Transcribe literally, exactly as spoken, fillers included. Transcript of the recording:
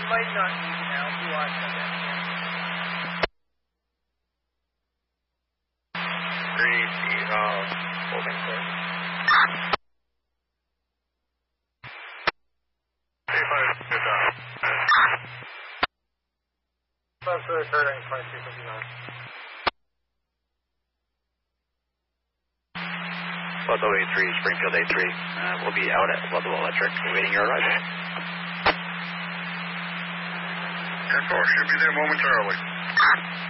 might not need it now. Do I send that? Three, zero, holding course. Three, five, good job. Five, three, thirty, twenty-two, fifty-nine. Ludlow A three, Springfield A three. Uh, we'll be out at Ludlow Electric, awaiting your arrival. ten four should be there momentarily.